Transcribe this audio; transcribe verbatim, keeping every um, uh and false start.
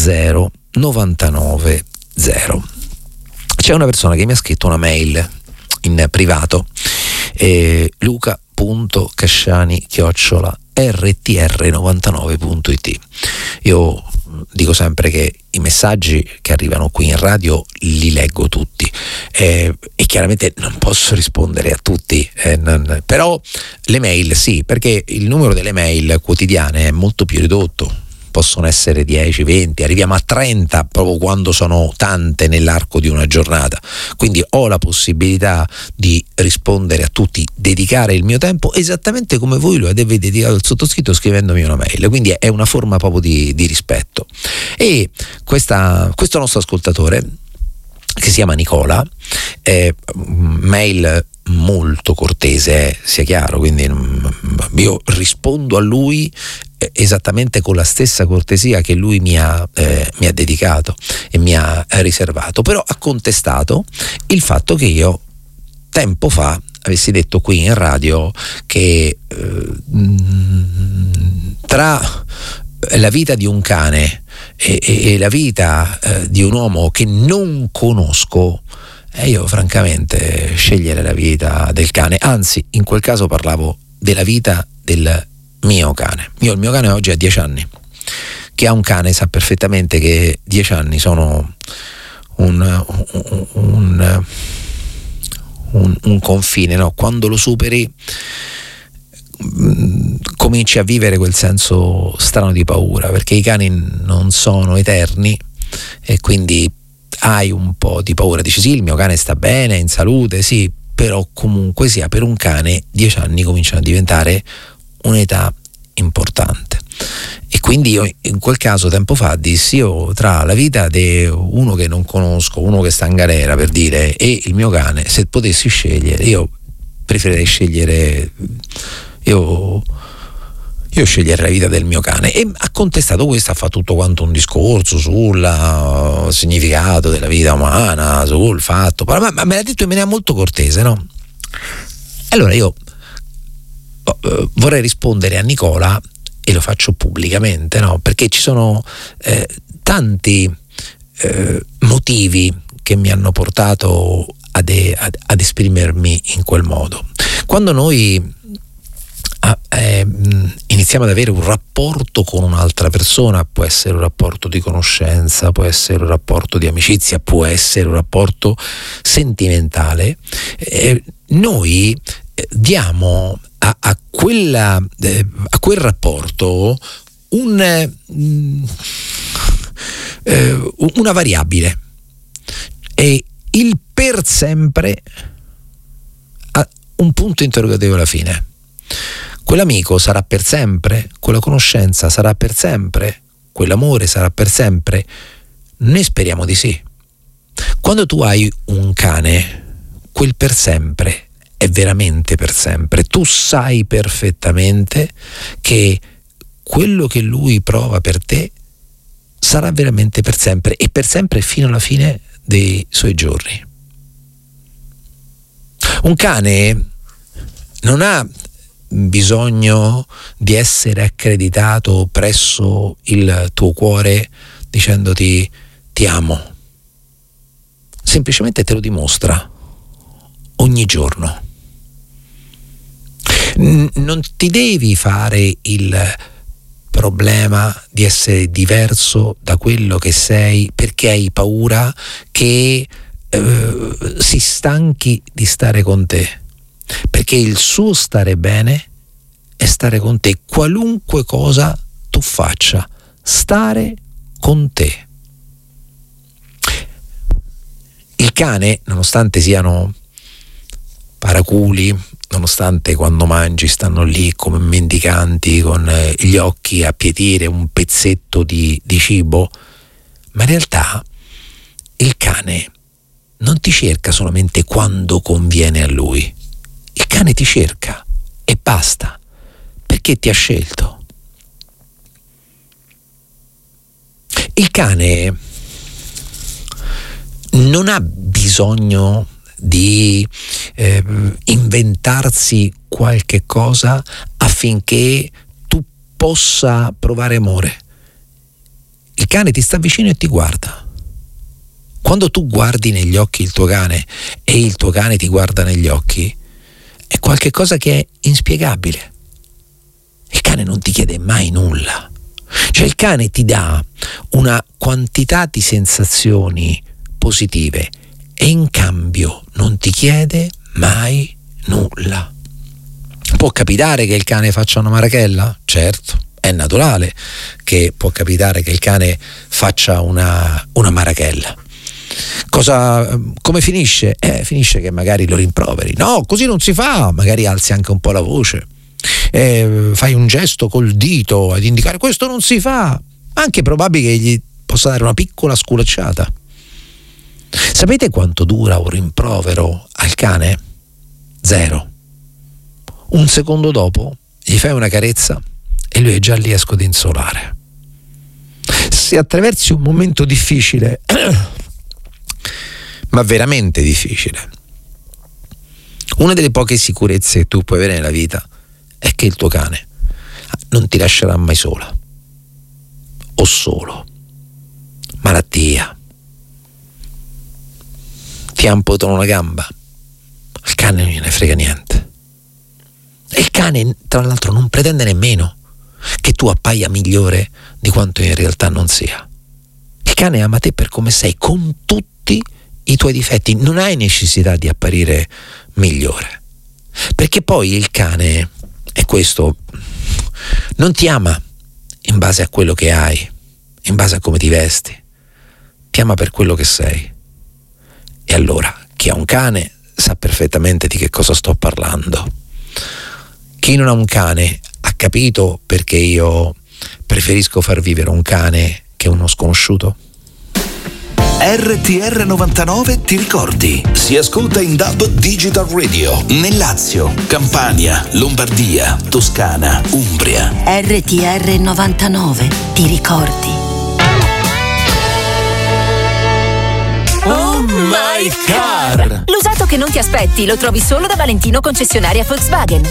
zero novantanove zero. C'è una persona che mi ha scritto una mail in privato, eh, luca.casciani chiocciola erre ti erre novantanove punto it. Io dico sempre che i messaggi che arrivano qui in radio li leggo tutti, eh, e chiaramente non posso rispondere a tutti, eh, non, però le mail sì, perché il numero delle mail quotidiane è molto più ridotto. Possono essere dieci, venti, arriviamo a trenta proprio quando sono tante nell'arco di una giornata. Quindi ho la possibilità di rispondere a tutti, dedicare il mio tempo esattamente come voi lo avete dedicato al sottoscritto scrivendomi una mail. Quindi è una forma proprio di, di rispetto. E questa, questo nostro ascoltatore, che si chiama Nicola, eh, mail molto cortese, eh, sia chiaro, quindi io rispondo a lui esattamente con la stessa cortesia che lui mi ha, eh, mi ha dedicato e mi ha riservato, però ha contestato il fatto che io tempo fa avessi detto qui in radio che eh, tra la vita di un cane e, e, e la vita eh, di un uomo che non conosco, e io francamente scegliere la vita del cane, anzi in quel caso parlavo della vita del mio cane. Io il mio cane oggi ha dieci anni. Chi ha un cane sa perfettamente che dieci anni sono un, un, un, un, un confine, no? Quando lo superi mh, cominci a vivere quel senso strano di paura, perché i cani non sono eterni e quindi hai un po' di paura, dici sì, il mio cane sta bene, è in salute, sì, però comunque sia, per un cane dieci anni cominciano a diventare un'età importante. E quindi io in quel caso tempo fa dissi, io tra la vita di uno che non conosco, uno che sta in galera per dire, e il mio cane, se potessi scegliere, io preferirei scegliere io io scegliere la vita del mio cane. E ha contestato questo, ha fatto tutto quanto un discorso sul uh, significato della vita umana, sul fatto, ma, ma me l'ha detto in maniera molto cortese, no? Allora io uh, vorrei rispondere a Nicola, e lo faccio pubblicamente, no? Perché ci sono eh, tanti eh, motivi che mi hanno portato ad, ad, ad esprimermi in quel modo. Quando noi Ah, eh, iniziamo ad avere un rapporto con un'altra persona, può essere un rapporto di conoscenza, può essere un rapporto di amicizia, può essere un rapporto sentimentale, eh, noi diamo a, a, quella, eh, a quel rapporto un, eh, una variabile, e il per sempre ha un punto interrogativo alla fine. Quell'amico sarà per sempre, quella conoscenza sarà per sempre, quell'amore sarà per sempre? Noi speriamo di sì. Quando tu hai un cane, quel per sempre è veramente per sempre. Tu sai perfettamente che quello che lui prova per te sarà veramente per sempre, e per sempre fino alla fine dei suoi giorni. Un cane non ha bisogno di essere accreditato presso il tuo cuore dicendoti ti amo, semplicemente te lo dimostra ogni giorno. N- non ti devi fare il problema di essere diverso da quello che sei perché hai paura che eh, si stanchi di stare con te. Perché il suo stare bene è stare con te, qualunque cosa tu faccia, stare con te. Il cane, nonostante siano paraculi, nonostante quando mangi stanno lì come mendicanti con gli occhi a pietire un pezzetto di, di cibo, ma in realtà il cane non ti cerca solamente quando conviene a lui. Il cane ti cerca e basta, perché ti ha scelto. Il cane non ha bisogno di eh, inventarsi qualche cosa affinché tu possa provare amore. Il cane ti sta vicino e ti guarda. Quando tu guardi negli occhi il tuo cane e il tuo cane ti guarda negli occhi, è qualcosa che è inspiegabile. Il cane non ti chiede mai nulla. Cioè il cane ti dà una quantità di sensazioni positive e in cambio non ti chiede mai nulla. Può capitare che il cane faccia una marachella? Certo, è naturale che può capitare che il cane faccia una, una marachella. Cosa, come finisce? Eh, finisce che magari lo rimproveri. No, così non si fa, magari alzi anche un po' la voce. Eh, fai un gesto col dito ad indicare questo non si fa. Anche probabile che gli possa dare una piccola sculacciata. Sapete quanto dura un rimprovero al cane? Zero. Un secondo dopo gli fai una carezza e lui è già lì a scodinzolare. Se attraversi un momento difficile ma veramente difficile, una delle poche sicurezze che tu puoi avere nella vita è che il tuo cane non ti lascerà mai sola o solo. Malattia, ti amputano una gamba, al cane non gliene frega niente. E il cane, tra l'altro, non pretende nemmeno che tu appaia migliore di quanto in realtà non sia. Il cane ama te per come sei, con tutti i tuoi difetti. Non hai necessità di apparire migliore, perché poi il cane, è questo, non ti ama in base a quello che hai, in base a come ti vesti, ti ama per quello che sei. E allora chi ha un cane sa perfettamente di che cosa sto parlando. Chi non ha un cane ha capito perché io preferisco far vivere un cane che uno sconosciuto. R T R novantanove ti ricordi? Si ascolta in D A B Digital Radio nel Lazio, Campania, Lombardia, Toscana, Umbria. R T R novantanove ti ricordi? Oh my car! L'usato che non ti aspetti lo trovi solo da Valentino concessionaria Volkswagen.